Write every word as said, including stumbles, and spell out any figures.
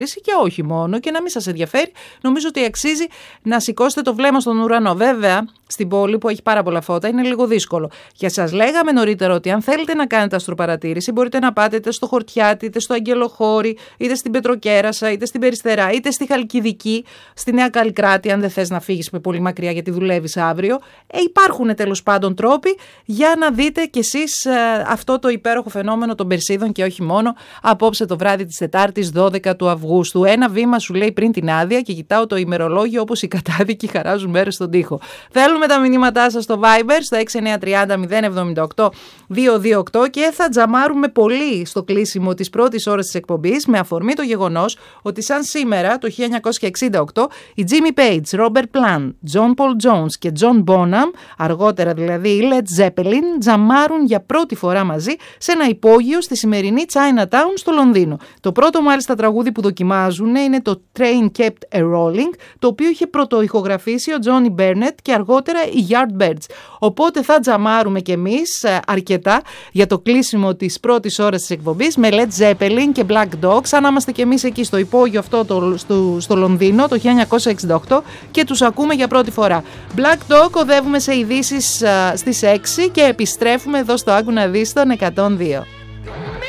και όχι μόνο, και να μην σας ενδιαφέρει, νομίζω ότι αξίζει να σηκώσετε το βλέμμα στον ουρανό. Βέβαια, στην πόλη που έχει πάρα πολλά φώτα είναι λίγο δύσκολο. Και σας λέγαμε νωρίτερα ότι αν θέλετε να κάνετε αστροπαρατήρηση, μπορείτε να πάτε είτε στο Χορτιάτι, είτε στο Αγγελοχώρι, είτε στην Πετροκέρασα, είτε στην Περιστερά, είτε στη Χαλκιδική, στη Νέα Καλλικράτη, αν δεν θες να φύγεις πολύ μακριά γιατί δουλεύεις αύριο. Ε, υπάρχουν τέλος πάντων τρόποι για να δείτε κι εσείς ε, αυτό το υπέροχο φαινόμενο των Περσίδων και όχι μόνο, απόψε το βράδυ της Τετάρτης δώδεκα του Αυγούστου. Ένα βήμα σου λέει πριν την άδεια και κοιτάω το ημερολόγιο όπως οι κατάδικοι χαράζουν μέρες στον τοίχο. Θέλουμε τα μηνύματά σας στο Viber στο έξι εννιά τρία μηδέν μηδέν εβδομήντα οκτώ διακόσια είκοσι οκτώ και θα τζαμάρουμε πολύ στο κλείσιμο της πρώτης ώρας της εκπομπής με αφορμή το γεγονός ότι σαν σήμερα το χίλια εννιακόσια εξήντα οκτώ οι Jimmy Page, Robert Plant, John Paul Jones και John Bonham, αργότερα δηλαδή οι Led Zeppelin, τζαμάρουν για πρώτη φορά μαζί σε ένα υπόγειο στη σημερινή Chinatown στο Λονδίνο. Το πρώτο μάλιστα τραγούδι που δοκιμάζουν είναι το Train Kept a Rolling, το οποίο είχε πρωτοηχογραφήσει ο Johnny Burnett και αργότερα οι Yardbirds. Οπότε θα τζαμάρουμε κι εμείς αρκετά για το κλείσιμο της πρώτης ώρας της εκπομπής με Led Zeppelin και Black Dog, σαν να είμαστε κι εμείς εκεί στο υπόγειο αυτό το, στο, στο Λονδίνο το χίλια εννιακόσια εξήντα οκτώ και τους ακούμε για πρώτη φορά. Black Dog, οδεύουμε σε ειδήσεις στις έξι και επιστρέφουμε εδώ στο Άκου να δεις τον εκατόν δύο.